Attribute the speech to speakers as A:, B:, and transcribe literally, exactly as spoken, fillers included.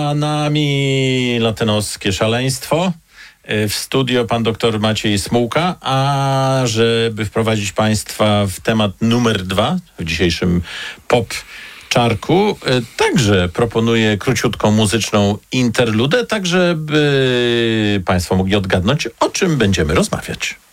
A: A nami latynoskie szaleństwo. W studio pan doktor Maciej Smułka, a żeby wprowadzić państwa w temat numer dwa w dzisiejszym pop czarku, także proponuję króciutką muzyczną interludę, tak żeby państwo mogli odgadnąć, o czym będziemy rozmawiać.